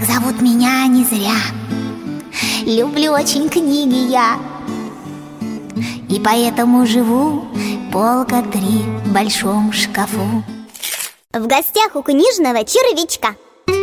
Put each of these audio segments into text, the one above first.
Так зовут меня не зря. Люблю очень книги я, и поэтому живу полка 3 в большом шкафу. В гостях у книжного червячка.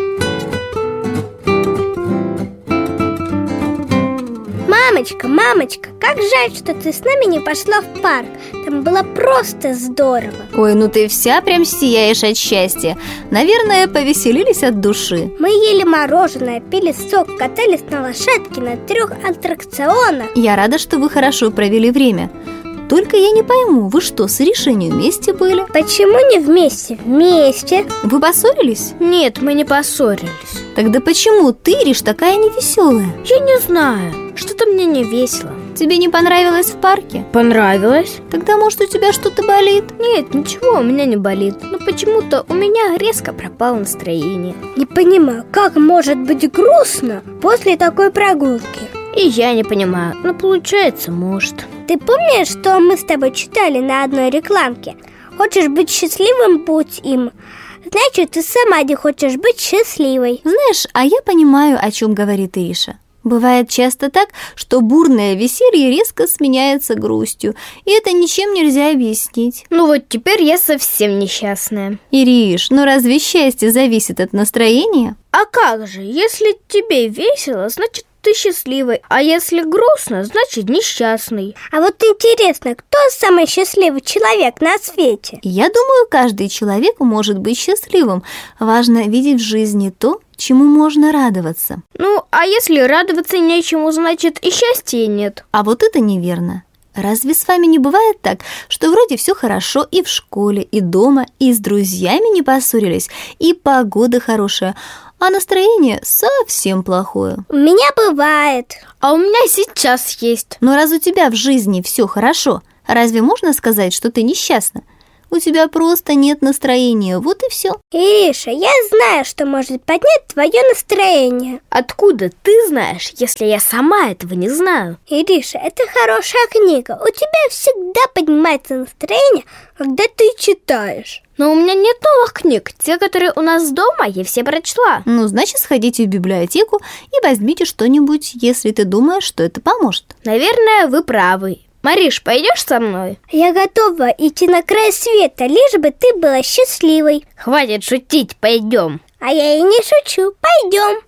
Мамочка, как жаль, что ты с нами не пошла в парк. Там было просто здорово. Ой, ну ты вся прям сияешь от счастья. Наверное, повеселились от души. Мы ели мороженое, пили сок, катались на лошадке на 3 аттракционах. Я рада, что вы хорошо провели время. Только я не пойму, вы что, с Иришей не вместе были? Почему не вместе? Вместе. Вы поссорились? Нет, мы не поссорились. Тогда почему ты, Ириш, такая невеселая? Я не знаю, что-то мне не весело. Тебе не понравилось в парке? Понравилось. Тогда, может, у тебя что-то болит? Нет, ничего у меня не болит. Но почему-то у меня резко пропало настроение. Не понимаю, как может быть грустно после такой прогулки? И я не понимаю, но получается, может. Ты помнишь, что мы с тобой читали на одной рекламке? Хочешь быть счастливым, будь им. Значит, ты сама не хочешь быть счастливой. Знаешь, а я понимаю, о чем говорит Ириша. Бывает часто так, что бурное веселье резко сменяется грустью, и это ничем нельзя объяснить. Ну вот теперь я совсем несчастная. Ириш, ну разве счастье зависит от настроения? А как же, если тебе весело, значит ты счастливый, а если грустно, значит несчастный. А вот интересно, кто самый счастливый человек на свете? Я думаю, каждый человек может быть счастливым. Важно видеть в жизни то, чему можно радоваться. Ну, а если радоваться нечему, значит и счастья нет. А вот это неверно. Разве с вами не бывает так, что вроде все хорошо и в школе, и дома, и с друзьями не поссорились, и погода хорошая, а настроение совсем плохое? У меня бывает. А у меня сейчас есть. Но раз у тебя в жизни все хорошо, разве можно сказать, что ты несчастна? У тебя просто нет настроения, вот и все. Ириша, я знаю, что может поднять твое настроение. Откуда ты знаешь, если я сама этого не знаю? Ириша, это хорошая книга. У тебя всегда поднимается настроение, когда ты читаешь. Но у меня нет новых книг. Те, которые у нас дома, я все прочла. Ну, значит, сходите в библиотеку и возьмите что-нибудь, если ты думаешь, что это поможет. Наверное, вы правы. Мариш, пойдешь со мной? Я готова идти на край света, лишь бы ты была счастливой. Хватит шутить, пойдем. А я и не шучу, пойдем.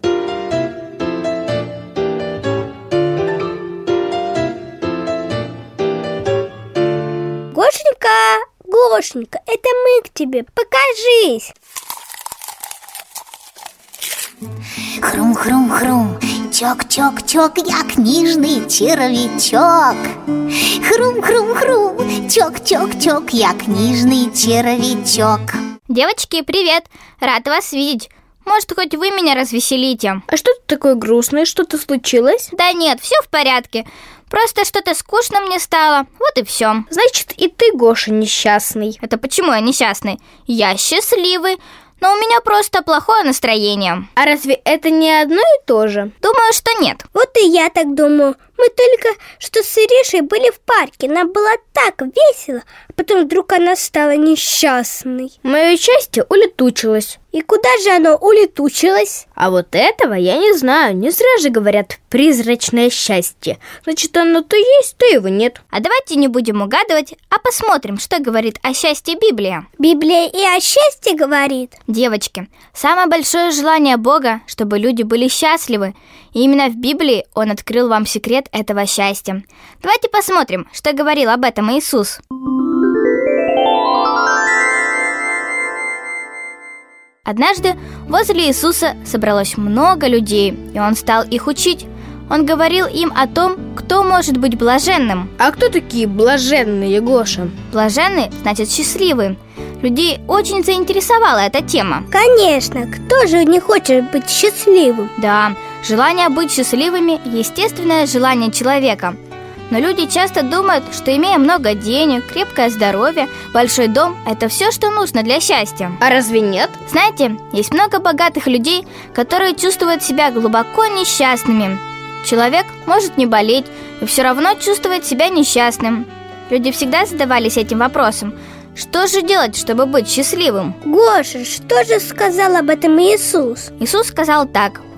Гошенька, это мы к тебе, покажись. Хрум-хрум-хрум, чок-чок-чок, я книжный червячок. Хрум-хрум-хрум, чок-чок-чок, я книжный червячок. Девочки, привет! Рад вас видеть. Может, хоть вы меня развеселите? А что ты такое грустное? Что-то случилось? Да нет, все в порядке. Просто что-то скучно мне стало. Вот и все. Значит, и ты, Гоша, несчастный. Это почему я несчастный? Я счастливый. Но у меня просто плохое настроение. А разве это не одно и то же? Думаю, что нет. Вот и я так думаю. Мы только что с Иришей были в парке. Нам было так весело, а потом вдруг она стала несчастной. Мое счастье улетучилось. И куда же оно улетучилось? А вот этого я не знаю. Не зря же говорят призрачное счастье. Значит, оно то есть, то его нет. А давайте не будем угадывать, а посмотрим, что говорит о счастье Библия. Библия и о счастье говорит? Девочки, самое большое желание Бога, чтобы люди были счастливы. И именно в Библии Он открыл вам секрет этого счастья. Давайте посмотрим, что говорил об этом Иисус. Однажды возле Иисуса собралось много людей, и Он стал их учить. Он говорил им о том, кто может быть блаженным. А кто такие блаженные, Гоша? Блаженный значит счастливый. Людей очень заинтересовала эта тема. Конечно, кто же не хочет быть счастливым? Да, желание быть счастливыми – естественное желание человека. Но люди часто думают, что имея много денег, крепкое здоровье, большой дом – это все, что нужно для счастья. А разве нет? Знаете, есть много богатых людей, которые чувствуют себя глубоко несчастными. Человек может не болеть и все равно чувствовать себя несчастным. Люди всегда задавались этим вопросом. Что же делать, чтобы быть счастливым? Гоша, что же сказал об этом Иисус? Иисус сказал так: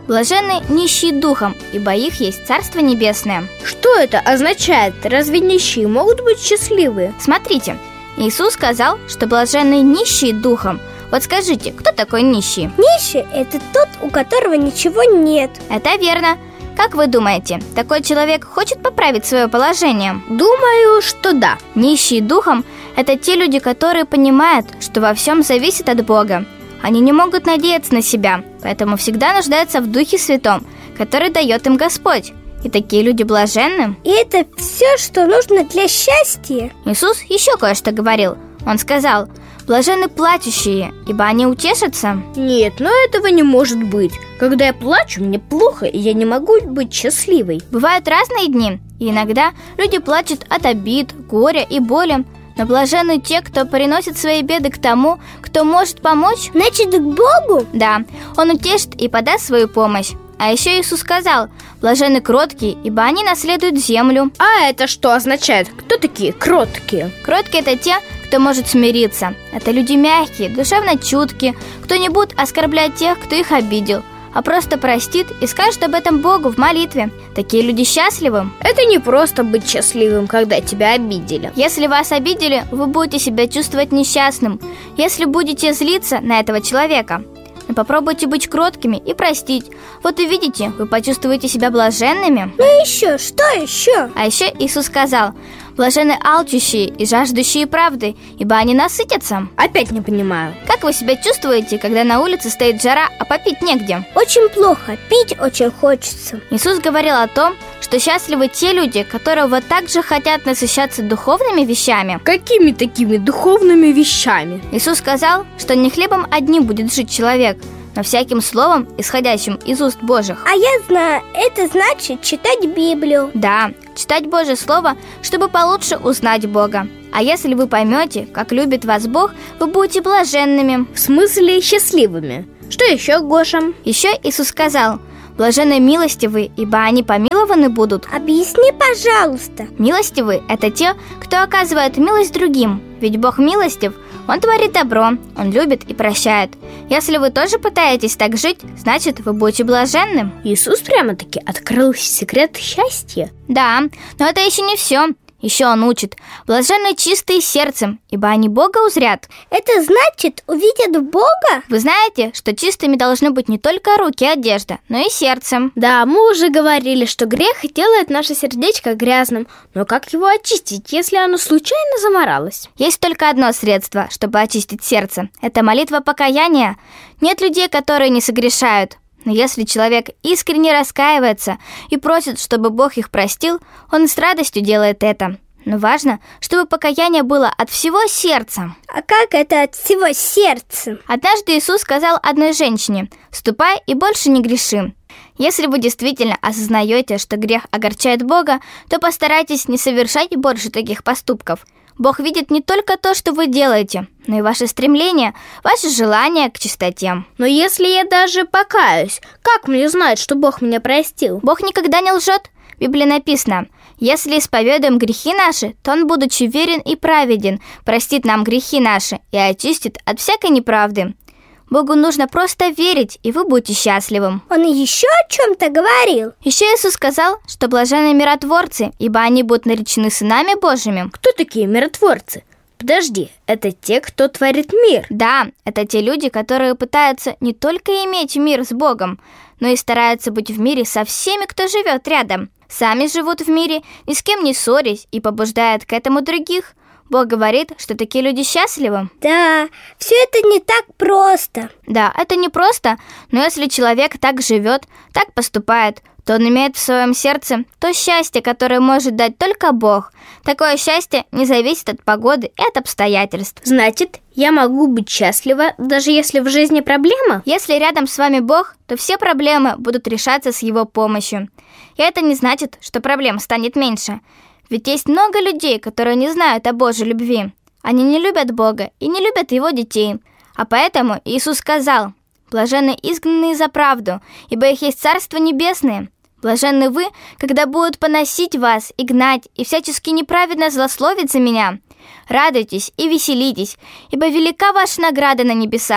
Блаженны нищие духом, ибо их есть Царство Небесное. Что это означает? Разве нищие могут быть счастливы? Смотрите, Иисус сказал, что блаженны нищие духом. Вот скажите, кто такой нищий? Нищий – это тот, у которого ничего нет. Это верно. Как вы думаете, такой человек хочет поправить свое положение? Думаю, что да. Нищие духом – это те люди, которые понимают, что во всем зависит от Бога. Они не могут надеяться на себя, поэтому всегда нуждаются в Духе Святом, который дает им Господь. И такие люди блаженны. И это все, что нужно для счастья. Иисус еще кое-что говорил. Он сказал: блаженны плачущие, ибо они утешатся. Нет, но этого не может быть. Когда я плачу, мне плохо, и я не могу быть счастливой. Бывают разные дни, и иногда люди плачут от обид, горя и боли. Но блаженны те, кто приносит свои беды к тому, кто может помочь. Значит, к Богу? Да, Он утешит и подаст свою помощь. А еще Иисус сказал: блаженны кроткие, ибо они наследуют землю. А это что означает? Кто такие кроткие? Кроткие – это те, кто может смириться. Это люди мягкие, душевно чуткие, кто не будет оскорблять тех, кто их обидел, а просто простит и скажет об этом Богу в молитве. Такие люди счастливы. Это не просто быть счастливым, когда тебя обидели. Если вас обидели, вы будете себя чувствовать несчастным, если будете злиться на этого человека. Но попробуйте быть кроткими и простить. Вот увидите, вы почувствуете себя блаженными. Ну еще, что еще? А еще Иисус сказал: блаженны алчущие и жаждущие правды, ибо они насытятся. Опять не понимаю. Как вы себя чувствуете, когда на улице стоит жара, а попить негде? Очень плохо, пить очень хочется. Иисус говорил о том, что счастливы те люди, которые вот так же хотят насыщаться духовными вещами. Какими такими духовными вещами? Иисус сказал, что не хлебом одним будет жить человек, но всяким словом, исходящим из уст Божьих. А я знаю, это значит читать Библию. Да, читать Божье Слово, чтобы получше узнать Бога. А если вы поймете, как любит вас Бог, вы будете блаженными. В смысле счастливыми? Что еще, Гоша? Еще Иисус сказал: блаженны милостивые, ибо они помилованы будут. Объясни, пожалуйста. Милостивые – это те, кто оказывает милость другим. Ведь Бог милостив, Он творит добро, Он любит и прощает. Если вы тоже пытаетесь так жить, значит, вы будете блаженным. Иисус прямо-таки открыл секрет счастья. Да, но это еще не все. Еще Он учит: блаженны чистые сердцем, ибо они Бога узрят. Это значит, увидят Бога? Вы знаете, что чистыми должны быть не только руки и одежда, но и сердце. Да, мы уже говорили, что грех делает наше сердечко грязным. Но как его очистить, если оно случайно заморалось? Есть только одно средство, чтобы очистить сердце. Это молитва покаяния. Нет людей, которые не согрешают. Но если человек искренне раскаивается и просит, чтобы Бог их простил, он с радостью делает это. Но важно, чтобы покаяние было от всего сердца. А как это от всего сердца? Однажды Иисус сказал одной женщине: «Ступай и больше не греши». Если вы действительно осознаете, что грех огорчает Бога, то постарайтесь не совершать больше таких поступков. Бог видит не только то, что вы делаете, но и ваши стремления, ваши желания к чистоте. Но если я даже покаюсь, как мне знать, что Бог меня простил? Бог никогда не лжет. В Библии написано: «Если исповедуем грехи наши, то Он, будучи верен и праведен, простит нам грехи наши и очистит от всякой неправды». Богу нужно просто верить, и вы будете счастливым. Он еще о чем-то говорил. Еще Иисус сказал, что блаженны миротворцы, ибо они будут наречены сынами Божьими. Кто такие миротворцы? Подожди, это те, кто творит мир? Да, это те люди, которые пытаются не только иметь мир с Богом, но и стараются быть в мире со всеми, кто живет рядом. Сами живут в мире, ни с кем не ссорясь, и побуждают к этому других. Бог говорит, что такие люди счастливы. Да, все это не так просто. Да, это не просто, но если человек так живет, так поступает, то он имеет в своем сердце то счастье, которое может дать только Бог. Такое счастье не зависит от погоды и от обстоятельств. Значит, я могу быть счастлива, даже если в жизни проблема? Если рядом с вами Бог, то все проблемы будут решаться с Его помощью. И это не значит, что проблем станет меньше. Ведь есть много людей, которые не знают о Божьей любви. Они не любят Бога и не любят Его детей. А поэтому Иисус сказал: «Блаженны изгнанные за правду, ибо их есть Царство Небесное. Блаженны вы, когда будут поносить вас и гнать, и всячески неправедно злословить за Меня. Радуйтесь и веселитесь, ибо велика ваша награда на небесах.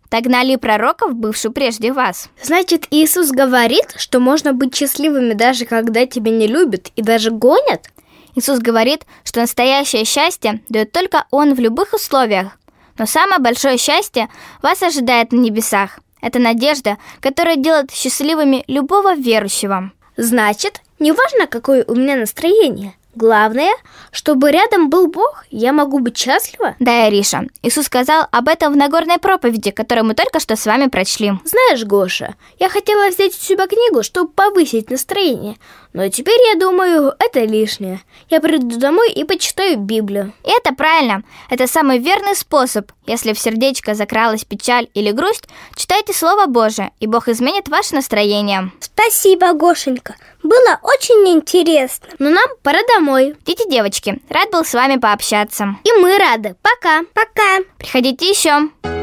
так гнали пророков, бывших прежде вас. Значит, Иисус говорит, что можно быть счастливыми, даже когда тебя не любят и даже гонят? Иисус говорит, что настоящее счастье дает только Он в любых условиях. Но самое большое счастье вас ожидает на небесах. Это надежда, которая делает счастливыми любого верующего. Значит, неважно, какое у меня настроение. Главное, чтобы рядом был Бог, я могу быть счастлива. Да, Ариша, Иисус сказал об этом в Нагорной проповеди, которую мы только что с вами прочли. Знаешь, Гоша, я хотела взять у тебя книгу, чтобы повысить настроение, но теперь я думаю, это лишнее. Я приду домой и почитаю Библию. И это правильно. Это самый верный способ. Если в сердечко закралась печаль или грусть, читайте Слово Божие, и Бог изменит ваше настроение. Спасибо, Гошенька. Было очень интересно. Но нам пора домой. Дети, девочки, рад был с вами пообщаться. И мы рады. Пока. Пока. Приходите еще.